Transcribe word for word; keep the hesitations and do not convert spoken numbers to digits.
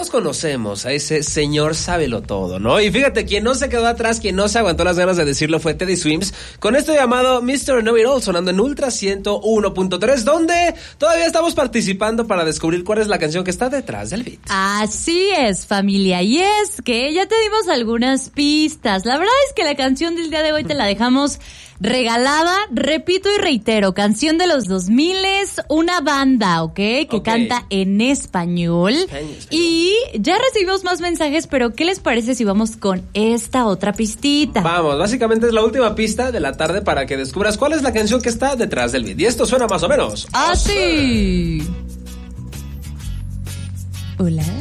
todos conocemos a ese señor sábelo-todo, ¿no? Y fíjate, quien no se quedó atrás, quien no se aguantó las ganas de decirlo fue Teddy Swims, con esto llamado mister Know-It-All, sonando en Ultra ciento uno punto tres, donde todavía estamos participando para descubrir cuál es la canción que está detrás del beat. Así es, familia, y es que ya te dimos algunas pistas. La verdad es que la canción del día de hoy te la dejamos regalada, repito y reitero, canción de los dos mil, una banda, ¿ok? Que okay. canta en español. español. Y ya recibimos más mensajes, pero ¿qué les parece si vamos con esta otra pistita? Vamos, básicamente es la última pista de la tarde para que descubras cuál es la canción que está detrás del beat. Y esto suena más o menos así. Hola.